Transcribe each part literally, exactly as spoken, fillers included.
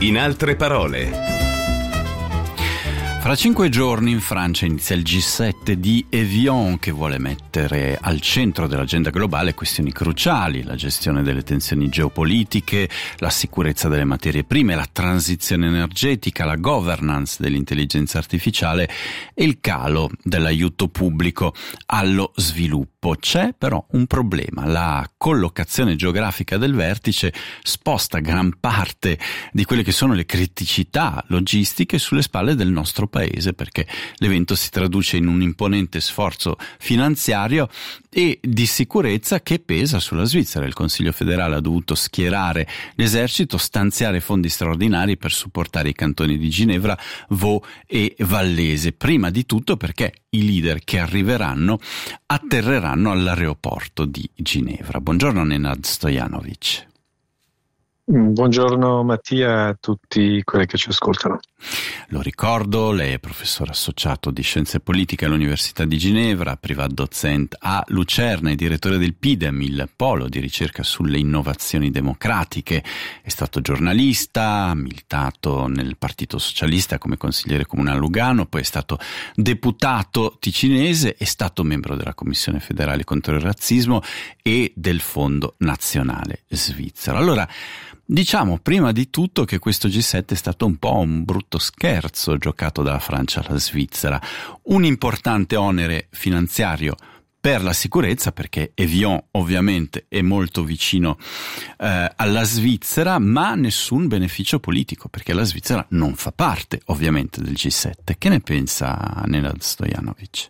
In altre parole. Fra cinque giorni in Francia inizia il G sette di Evian, che vuole mettere al centro dell'agenda globale questioni cruciali: la gestione delle tensioni geopolitiche, la sicurezza delle materie prime, la transizione energetica, la governance dell'intelligenza artificiale e il calo dell'aiuto pubblico allo sviluppo. C'è però un problema: la collocazione geografica del vertice sposta gran parte di quelle che sono le criticità logistiche sulle spalle del nostro paese, perché l'evento si traduce in un imponente sforzo finanziario e di sicurezza che pesa sulla Svizzera. Il Consiglio federale ha dovuto schierare l'esercito, stanziare fondi straordinari per supportare i cantoni di Ginevra, Vaud e Vallese, prima di tutto perché i leader che arriveranno atterreranno all'aeroporto di Ginevra. Buongiorno Nenad Stojanovic. Buongiorno Mattia a tutti quelli che ci ascoltano. Lo ricordo, lei è professore associato di Scienze Politiche all'Università di Ginevra, Privatdozent a Lucerna e direttore del P I D E M, il polo di ricerca sulle innovazioni democratiche. È stato giornalista, ha militato nel Partito Socialista come consigliere comunale a Lugano, poi è stato deputato ticinese, è stato membro della Commissione federale contro il razzismo e del Fondo Nazionale Svizzero. Allora, diciamo prima di tutto che questo G sette è stato un po' un brutto scherzo giocato dalla Francia alla Svizzera, un importante onere finanziario per la sicurezza, perché Evian ovviamente è molto vicino eh, alla Svizzera, ma nessun beneficio politico, perché la Svizzera non fa parte ovviamente del G sette. Che ne pensa Nenad Stojanovic?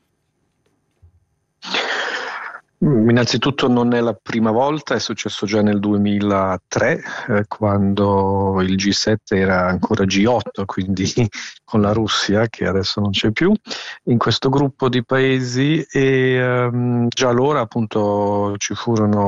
Innanzitutto non è la prima volta, è successo già nel duemilatré, eh, quando il G sette era ancora G otto, quindi con la Russia, che adesso non c'è più, in questo gruppo di paesi, e ehm, già allora appunto ci furono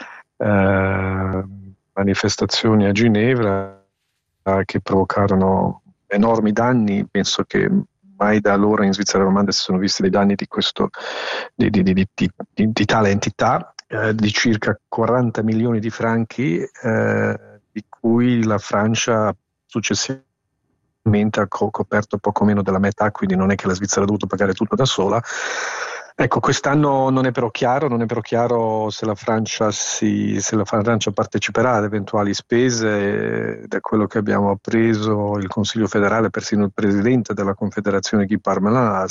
eh, manifestazioni a Ginevra eh, che provocarono enormi danni. Penso che mai da allora in Svizzera romanda si sono visti dei danni di questo di, di, di, di, di, di tale entità, eh, di circa quaranta milioni di franchi, eh, di cui la Francia successivamente ha co- coperto poco meno della metà, quindi non è che la Svizzera ha dovuto pagare tutto da sola. Ecco, quest'anno non è però chiaro, non è però chiaro se la Francia si, se la Francia parteciperà ad eventuali spese. Da quello che abbiamo appreso, il Consiglio federale, persino il presidente della Confederazione Guy Parmelin ha,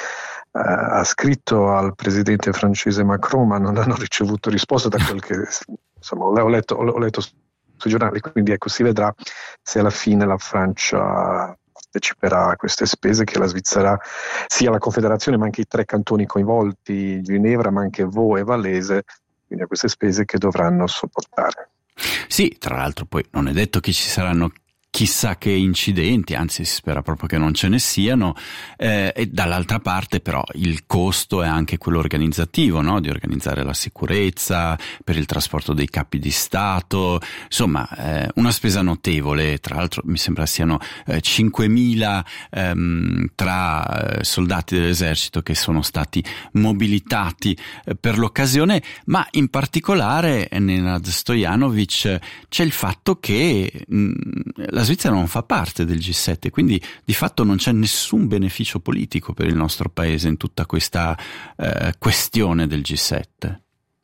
ha scritto al presidente francese Macron, ma non hanno ricevuto risposta, da quel che insomma ho letto, ho letto sui giornali. Quindi ecco, si vedrà se alla fine la Francia parteciperà a queste spese che la Svizzera, sia la Confederazione ma anche i tre cantoni coinvolti, Ginevra ma anche Vaud e Vallese, quindi a queste spese che dovranno sopportare. Sì, tra l'altro poi non è detto che ci saranno chissà che incidenti, anzi si spera proprio che non ce ne siano, eh, e dall'altra parte però il costo è anche quello organizzativo, no? Di organizzare la sicurezza per il trasporto dei capi di Stato, insomma eh, una spesa notevole. Tra l'altro mi sembra siano eh, cinquemila ehm, tra eh, soldati dell'esercito che sono stati mobilitati eh, per l'occasione, ma in particolare Nenad Stojanovic c'è il fatto che mh, la La Svizzera non fa parte del G sette, quindi di fatto non c'è nessun beneficio politico per il nostro paese in tutta questa eh, questione del G sette.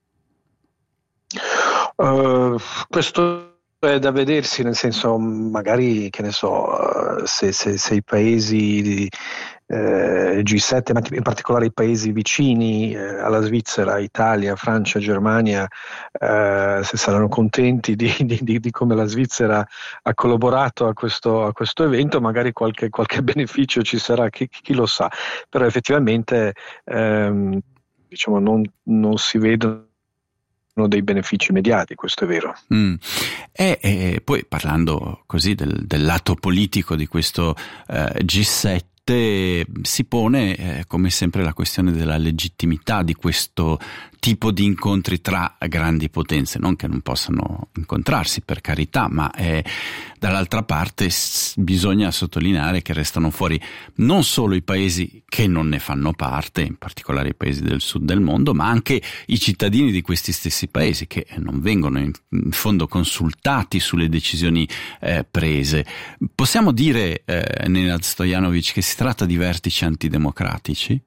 Uh, questo è da vedersi, nel senso, magari, che ne so, se, se, se i paesi di, eh, G sette, ma in particolare i paesi vicini eh, alla Svizzera, Italia, Francia, Germania, eh, se saranno contenti di, di, di, di come la Svizzera ha collaborato a questo, a questo evento, magari qualche, qualche beneficio ci sarà, chi, chi lo sa. Però effettivamente ehm, diciamo non, non si vedono dei benefici immediati, questo è vero. Mm. E, e poi parlando così del, del lato politico di questo eh, G sette, sette si pone eh, come sempre la questione della legittimità di questo tipo di incontri tra grandi potenze, non che non possano incontrarsi, per carità, ma eh, dall'altra parte s- bisogna sottolineare che restano fuori non solo i paesi che non ne fanno parte, in particolare i paesi del sud del mondo, ma anche i cittadini di questi stessi paesi che non vengono in, in fondo consultati sulle decisioni eh, prese. Possiamo dire, eh, Nenad Stojanovic, che si tratta di vertici antidemocratici?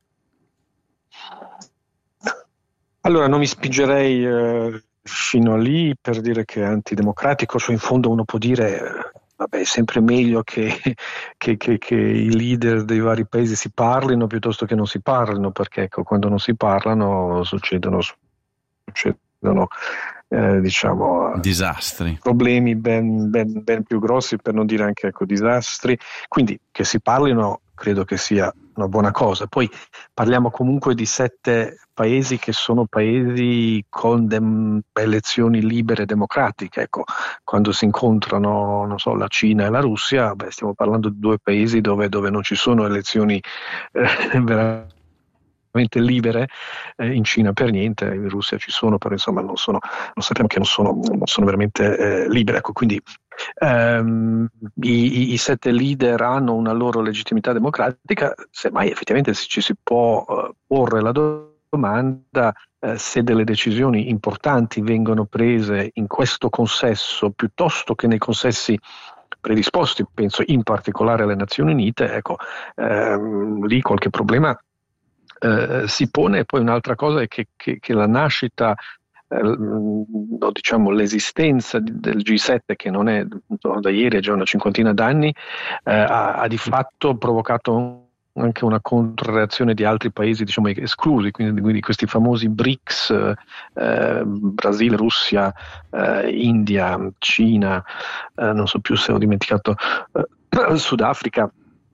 Allora, non mi spingerei eh, fino a lì per dire che è antidemocratico, cioè in fondo uno può dire eh, vabbè, è sempre meglio che, che, che, che i leader dei vari paesi si parlino piuttosto che non si parlino, perché ecco, quando non si parlano succedono, succedono eh, diciamo disastri, problemi ben, ben, ben più grossi, per non dire anche ecco, disastri. Quindi che si parlino credo che sia una buona cosa. Poi parliamo comunque di sette paesi che sono paesi con dem- elezioni libere e democratiche. Ecco, quando si incontrano, non so, la Cina e la Russia, beh, stiamo parlando di due paesi dove, dove non ci sono elezioni eh, veramente libere, eh, in Cina per niente, in Russia ci sono, però insomma non sono, lo sappiamo che non sono, non sono veramente eh, libere. Ecco, quindi ehm, i, i sette leader hanno una loro legittimità democratica, semmai effettivamente ci si può uh, porre la domanda eh, se delle decisioni importanti vengono prese in questo consesso piuttosto che nei consessi predisposti, penso in particolare alle Nazioni Unite, ecco, ehm, lì qualche problema Eh, si pone. E poi un'altra cosa è che, che, che la nascita, eh, no, diciamo l'esistenza di, del G sette, che non è no, da ieri, è già una cinquantina d'anni, eh, ha, ha di fatto provocato anche una controreazione di altri paesi, diciamo, esclusi, quindi, quindi questi famosi BRICS, eh, Brasile, Russia, eh, India, Cina, eh, non so più se ho dimenticato, eh, Sudafrica,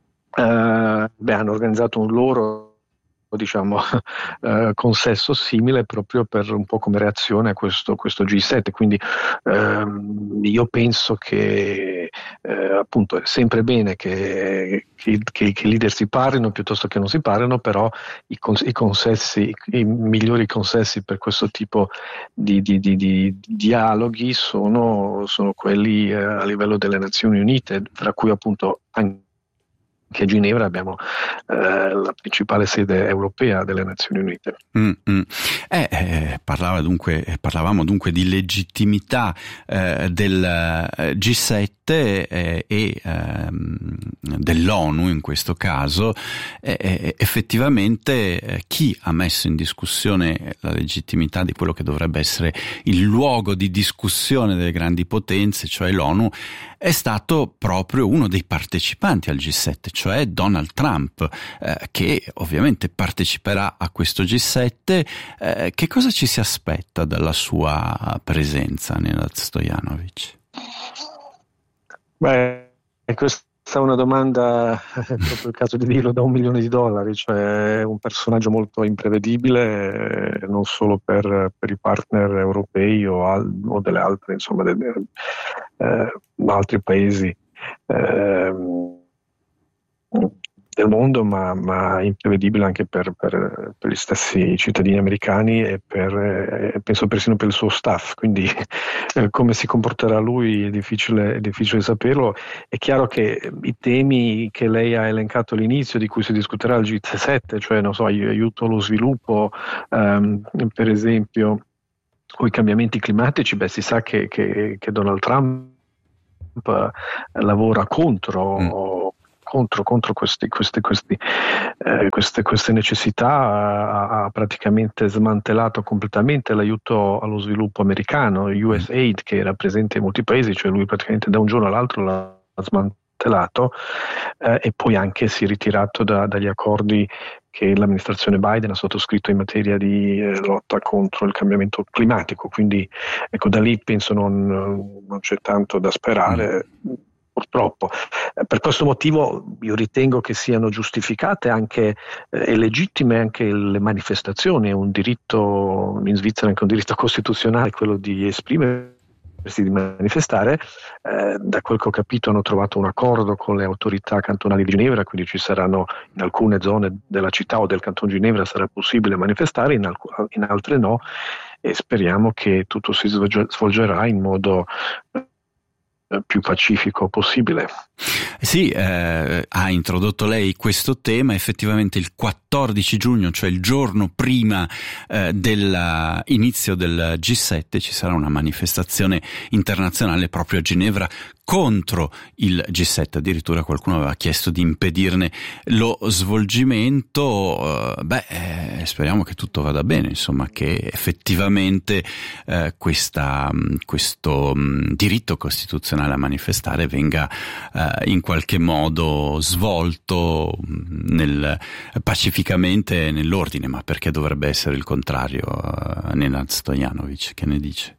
eh, beh, hanno organizzato un loro diciamo eh, consesso simile proprio per un po' come reazione a questo, questo G sette. Quindi ehm, io penso che eh, appunto è sempre bene che, che, che, che i leader si parlino piuttosto che non si parlino, però i, cons- i consessi, i migliori consessi per questo tipo di, di, di, di dialoghi sono, sono quelli eh, a livello delle Nazioni Unite, tra cui appunto anche che a Ginevra abbiamo eh, la principale sede europea delle Nazioni Unite. Mm, mm. Eh, eh, parlava dunque, parlavamo dunque di legittimità eh, del G sette eh, e ehm, dell'ONU in questo caso. Eh, effettivamente eh, chi ha messo in discussione la legittimità di quello che dovrebbe essere il luogo di discussione delle grandi potenze, cioè l'ONU, è stato proprio uno dei partecipanti al G sette, cioè Donald Trump, eh, che ovviamente parteciperà a questo G sette. Eh, che cosa ci si aspetta dalla sua presenza, Nenad Stojanovic? Beh, questa è una domanda, è proprio il caso di dirlo, da un milione di dollari, cioè è un personaggio molto imprevedibile, eh, non solo per, per i partner europei o, al, o delle altre, insomma, delle, eh, altri paesi eh, del mondo, ma, ma imprevedibile anche per, per, per gli stessi cittadini americani e per, eh, penso persino per il suo staff. Quindi eh, come si comporterà lui è difficile, è difficile saperlo. È chiaro che i temi che lei ha elencato all'inizio, di cui si discuterà al G sette, cioè non so, aiuto allo sviluppo, ehm, per esempio, o i cambiamenti climatici, beh, si sa che, che, che Donald Trump eh, lavora contro mm. Contro, contro questi, questi, questi, eh, queste, queste necessità, ha, ha praticamente smantellato completamente l'aiuto allo sviluppo americano, U S A I D, che era presente in molti paesi, cioè lui praticamente da un giorno all'altro l'ha smantellato, eh, e poi anche si è ritirato da, dagli accordi che l'amministrazione Biden ha sottoscritto in materia di eh, lotta contro il cambiamento climatico. Quindi ecco, da lì penso non, non c'è tanto da sperare. Mm. Purtroppo. Eh, per questo motivo io ritengo che siano giustificate anche eh, e legittime anche le manifestazioni. È un diritto, in Svizzera anche un diritto costituzionale quello di esprimersi di manifestare. Eh, da quel che ho capito hanno trovato un accordo con le autorità cantonali di Ginevra, quindi ci saranno in alcune zone della città o del canton Ginevra sarà possibile manifestare, in, alc- in altre no, e speriamo che tutto si svolgerà in modo più pacifico possibile. Sì, eh, ha introdotto lei questo tema. Effettivamente il quattordici giugno, cioè il giorno prima eh, dell'inizio del G sette, ci sarà una manifestazione internazionale proprio a Ginevra contro il G sette. Addirittura qualcuno aveva chiesto di impedirne lo svolgimento. Eh, beh, eh, speriamo che tutto vada bene, insomma, che effettivamente eh, questa, questo mh, diritto costituzionale a manifestare venga eh, in qualche modo svolto nel, pacificamente nell'ordine. Ma perché dovrebbe essere il contrario? uh, Nenad Stojanovic, che ne dice?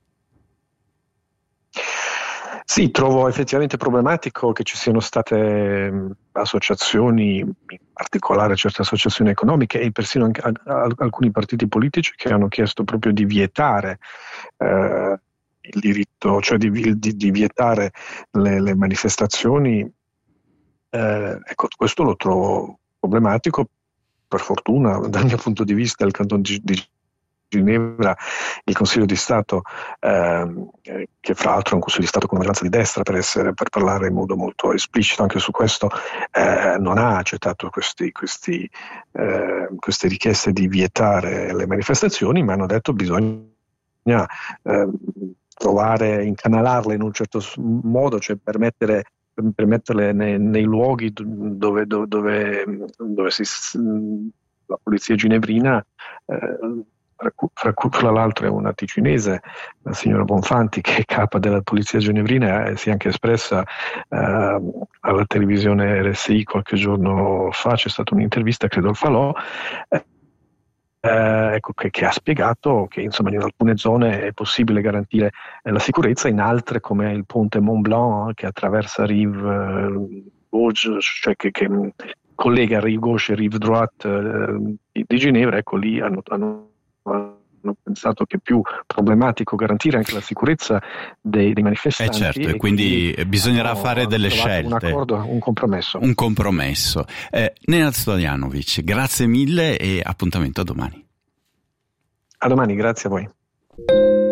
Sì, trovo effettivamente problematico che ci siano state mh, associazioni, in particolare certe associazioni economiche e persino anche a, a, alcuni partiti politici che hanno chiesto proprio di vietare eh, il diritto, cioè di, di, di vietare le, le manifestazioni. Eh, ecco, questo lo trovo problematico. Per fortuna, dal mio punto di vista, il Canton di, di Ginevra, il Consiglio di Stato, ehm, che fra l'altro è un Consiglio di Stato con maggioranza di destra, per, essere, per parlare in modo molto esplicito anche su questo, eh, non ha accettato questi, questi, eh, queste richieste di vietare le manifestazioni, ma hanno detto bisogna eh, trovare, incanalarle in un certo modo, cioè permettere per metterle nei, nei luoghi dove, dove, dove, dove si, la polizia ginevrina, eh, fra cui fra l'altro è una ticinese, la signora Bonfanti, che è capa della polizia ginevrina, eh, si è anche espressa eh, alla televisione R S I qualche giorno fa, c'è stata un'intervista, credo al Falò, eh, Eh, ecco, che, che ha spiegato che insomma in alcune zone è possibile garantire eh, la sicurezza, in altre come il ponte Mont Blanc che attraversa Rive eh, Gauche, cioè che, che collega Rive Gauche e Rive Droite eh, di, di Ginevra, ecco lì hanno, hanno, hanno pensato che è più problematico garantire anche la sicurezza dei, dei manifestanti. Eh certo, e quindi, quindi bisognerà fare delle scelte. Un accordo, un compromesso. Un compromesso. Eh, Nenad Stojanovic, grazie mille e appuntamento a domani. A domani, grazie a voi.